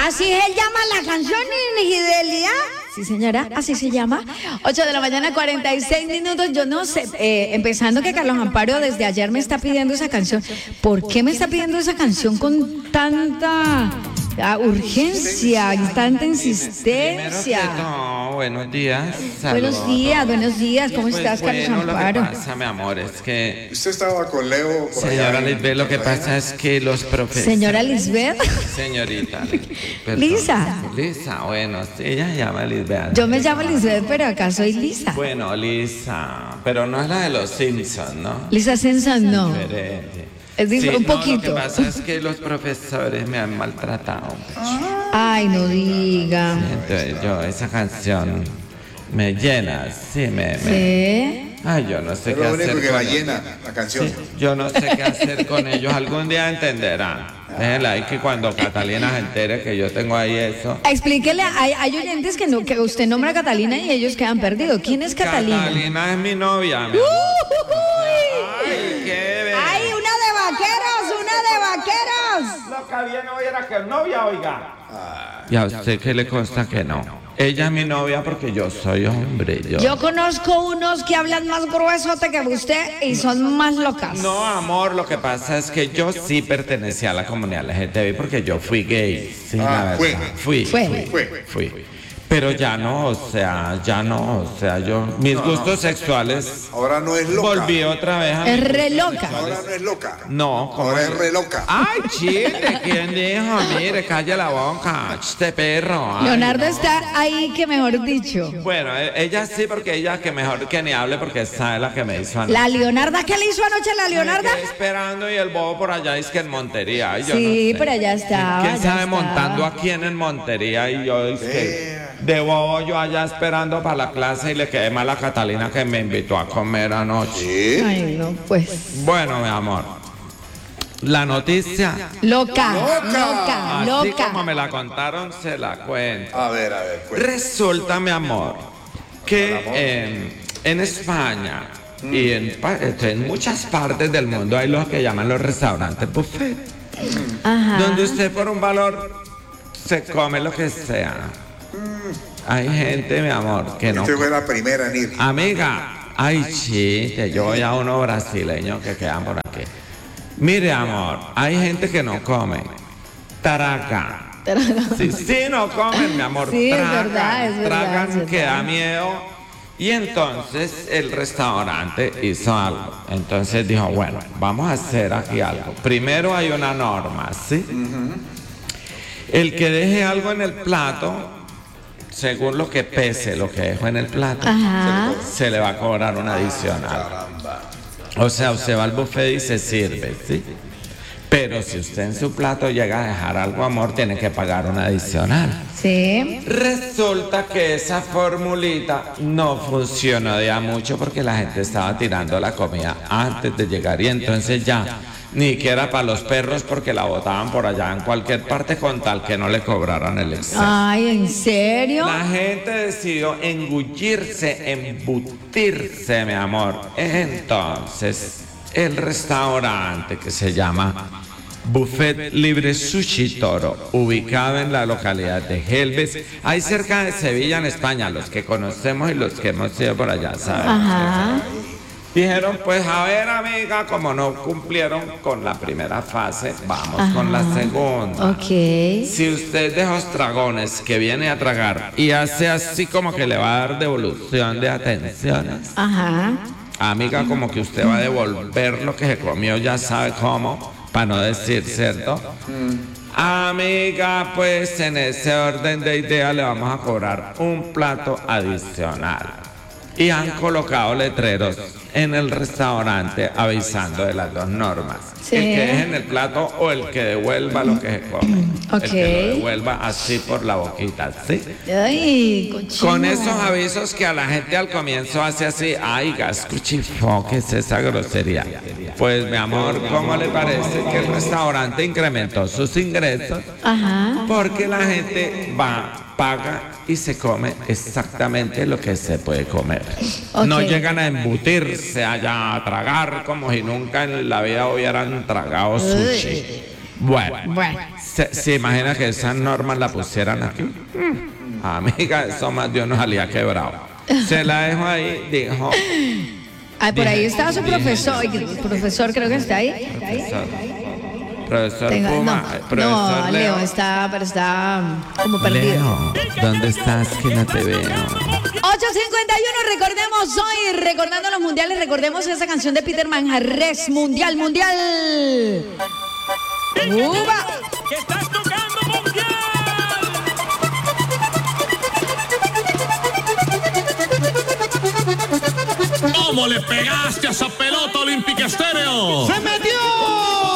Así se llama la canción, Infidelidad. Sí, señora, así se llama. 8 de la mañana, 46 minutos. Yo no sé, empezando que Carlos Amparo desde ayer me está pidiendo esa canción. ¿Por qué me está pidiendo esa canción con tanta urgencia y tanta insistencia? No, buenos días. Buenos días. ¿Cómo estás, Carlos Amparo? Lo que pasa, mi amor, es que... Usted estaba con Leo por Señora allá, Lisbeth, lo que pasa es que los profesores... Señora Lisbeth. Señorita. Perdón. Lisa. Lisa, bueno, ella se llama Lisbeth. Yo me llamo Lisbeth, pero acá soy Lisa. Bueno, Lisa, pero no es la de los Simpsons, ¿no? Lisa Simpson, no. Diferente. Es un poquito. Lo que pasa es que los profesores me han maltratado. Ay, no diga. Entonces esa canción me llena, sí. Ay, yo no sé es qué lo hacer único que con la ellos. llena, la canción. Sí, yo no sé qué hacer con ellos. Algún día entenderán. Déjenla ahí que cuando Catalina se entere que yo tengo ahí eso. Explíquele, hay oyentes que usted nombra a Catalina y ellos quedan perdidos. ¿Quién es Catalina? Catalina es mi novia, mi amor. Ay, qué bebé. ¡Ay, una de vaqueros! Lo que había no era que novia, oiga. ¿Y a usted qué le consta que no? Ella es mi novia porque yo soy hombre. Yo conozco unos que hablan más gruesote que usted y son más locas. No, amor, lo que pasa es que yo sí pertenecía a la comunidad LGTBI porque yo fui gay. Sí, la verdad. Fui. Pero ya no, o sea, yo, mis gustos sexuales. Ahora no es loca. Volví otra vez a Es re loca. Ahora no es loca. No, ¿cómo Ahora es re loca. Ay, chile, ¿quién dijo? Mire, calle la boca, este perro. Ay, Leonardo no. está ahí que mejor dicho. Bueno, ella sí, porque ella que mejor que ni hable porque sabe la que me hizo anoche. ¿La Leonarda qué le hizo anoche la Leonarda? Me quedé esperando y el bobo por allá es que en Montería. Ay, yo Sí, no sé. pero allá estaba. ¿Quién sabe allá montando estaba. a quién en Montería? Y yo es que de bobo yo allá esperando para la clase y le quedé mal a Catalina que me invitó a comer anoche. ¿Sí? Ay, no, pues. Bueno, mi amor, la noticia, Loca. así como me la contaron, se la cuento. A ver, pues. Resulta, mi amor, que en España y en muchas partes del mundo hay lo que llaman los restaurantes buffet, Ajá. donde usted por un valor se come lo que sea. Hay gente, mi amor, que no. Usted fue la primera en ir. Amiga, ay, chiste, yo voy a unos brasileños que quedan por aquí. Mire, amor, hay gente que no come. Traga. Sí, no comen, mi amor. Sí, es tragan, verdad, es verdad, tragan es verdad. que da miedo. Y entonces el restaurante hizo algo. Entonces dijo, bueno, vamos a hacer aquí algo. Primero hay una norma, ¿sí? El que deje algo en el plato, según lo que pese, lo que dejó en el plato, Ajá. se le va a cobrar un adicional. O sea, usted va al buffet y se sirve, ¿sí? Pero si usted en su plato llega a dejar algo, amor, tiene que pagar un adicional. Sí. Resulta que esa formulita no funcionó de a mucho porque la gente estaba tirando la comida antes de llegar y entonces ya ni que era para los perros porque la botaban por allá en cualquier parte con tal que no le cobraran el exceso. Ay, ¿en serio? La gente decidió engullirse, embutirse, mi amor. Entonces, el restaurante que se llama Buffet Libre Sushi Toro, ubicado en la localidad de Gelbes, ahí cerca de Sevilla, en España, los que conocemos y los que hemos ido por allá, ¿saben? Ajá. Dijeron, pues a ver, amiga, como no cumplieron con la primera fase, vamos con la segunda. Ok. Si usted de esos dragones que viene a tragar y hace así como que le va a dar devolución de atenciones, Ajá. amiga, como que usted va a devolver lo que se comió, ya sabe cómo, para no decir, ¿cierto? Amiga, pues en ese orden de ideas le vamos a cobrar un plato adicional. Y han colocado letreros en el restaurante avisando de las dos normas. Sí. El que deje en el plato o el que devuelva lo que se come. Ok. El que lo devuelva así por la boquita, ¿sí? Ay, cochino. Con esos avisos que a la gente al comienzo hace así, ay, gascuchifo, ¿qué es esa grosería? Pues, mi amor, ¿cómo le parece que el restaurante incrementó sus ingresos? Ajá. Porque la gente va, paga y se come exactamente lo que se puede comer. Ok. No llegan a embutirse allá, a tragar como si nunca en la vida hubieran tragado sushi. Bueno. ¿Se imagina que esas normas la pusieran aquí? Amiga, eso más Dios nos salía quebrado. Se la dejo ahí, dijo. Ay, por ahí estaba su profesor. Profesor, creo que está ahí. Profesor Tenga- Puma, no, profesor no, Leo está, pero está como perdido. Leo, ¿dónde estás que no te veo? 8:51, recordemos hoy, recordando los mundiales, recordemos esa canción de Peter Manjarres, Mundial. ¡Uva! ¡Que estás tocando mundial! ¿Cómo le pegaste a esa pelota, Olímpica Estéreo? ¡Se metió!